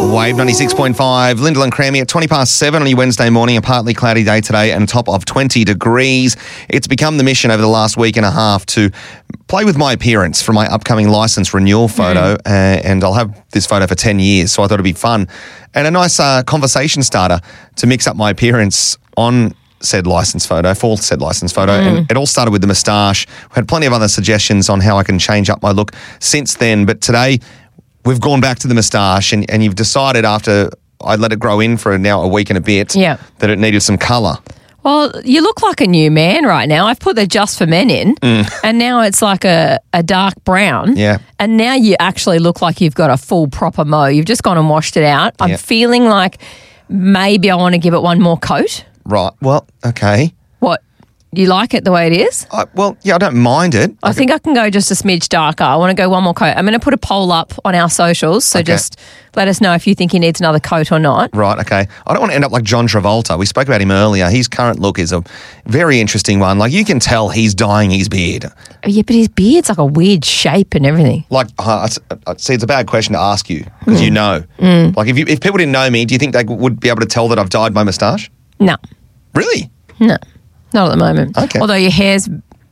Wave 96.5, Lyndall and Crammy at 20 past 7 on your Wednesday morning, a partly cloudy day today and top of 20 degrees. It's become the mission over the last week and a half to play with my appearance for my upcoming licence renewal photo, and I'll have this photo for 10 years, so I thought it'd be fun. And a nice conversation starter to mix up my appearance on said licence photo, for said licence photo, and it all started with the moustache. We had plenty of other suggestions on how I can change up my look since then, but today we've gone back to the moustache, and you've decided after I let it grow in for now a week and a bit that it needed some colour. Well, you look like a new man right now. I've put the Just for Men in, and now it's like a dark brown. Yeah. And now you actually look like you've got a full proper mow. You've just gone and washed it out. I'm feeling like maybe I want to give it one more coat. Right. Well, okay. What? You like it the way it is? I don't mind it. I think I can go just a smidge darker. I want to go one more coat. I'm going to put a poll up on our socials, so just let us know if you think he needs another coat or not. Right, okay. I don't want to end up like John Travolta. We spoke about him earlier. His current look is a very interesting one. Like, you can tell he's dyeing his beard. Yeah, but his beard's like a weird shape and everything. Like, see, it's a bad question to ask you because you know. Like, if people didn't know me, do you think they would be able to tell that I've dyed my moustache? No. Really? No. Not at the moment. Okay. Although your hair's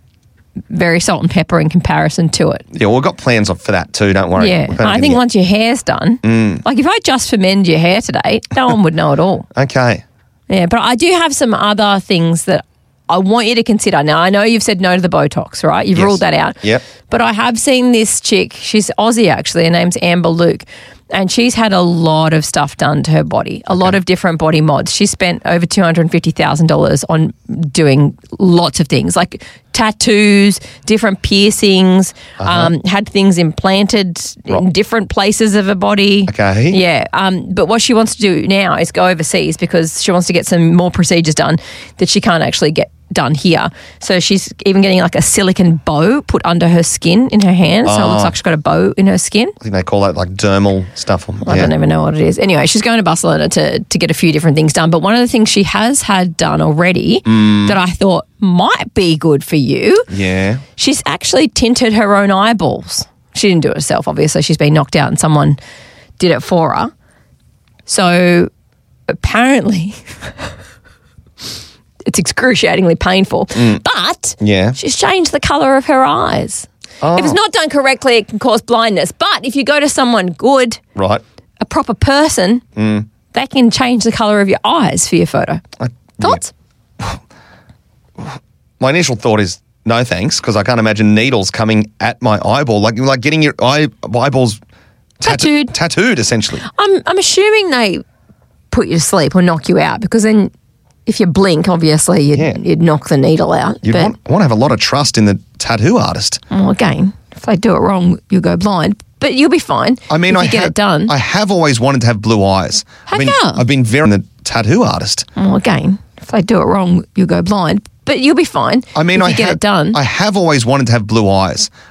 very salt and pepper in comparison to it. Yeah, well, we've got plans for that too, don't worry. Yeah. I think once your hair's done, like if I just for men your hair today, no one would know at all. Okay. Yeah, but I do have some other things that I want you to consider. Now, I know you've said no to the Botox, right? You've ruled that out. Yep. But I have seen this chick. She's Aussie, actually. Her name's Amber Luke. And she's had a lot of stuff done to her body, a lot of different body mods. She spent over $250,000 on doing lots of things, like tattoos, different piercings, had things implanted in different places of her body. Okay. Yeah. But what she wants to do now is go overseas because she wants to get some more procedures done that she can't actually get done here. So she's even getting like a silicone bow put under her skin in her hand. So it looks like she's got a bow in her skin. I think they call that like dermal stuff. I don't even know what it is. Anyway, she's going to Barcelona to get a few different things done. But one of the things she has had done already that I thought might be good for you, she's actually tinted her own eyeballs. She didn't do it herself, obviously. She's been knocked out and someone did it for her. So apparently it's excruciatingly painful. But she's changed the colour of her eyes. If it's not done correctly, it can cause blindness. But if you go to someone good, a proper person, they can change the colour of your eyes for your photo. Thoughts? My initial thought is no thanks, because I can't imagine needles coming at my eyeball, like getting your eyeballs tattooed essentially. I'm assuming they put you to sleep or knock you out, because then if you blink, obviously you'd knock the needle out. You want to have a lot of trust in the tattoo artist. Well, again, if they do it wrong, you'll go blind. But you'll be fine. I mean, if you get it done. I have always wanted to have blue eyes. I've been very the tattoo artist. Well, again, if they do it wrong, you'll go blind. But you'll be fine. I mean, if you get it done. I have always wanted to have blue eyes.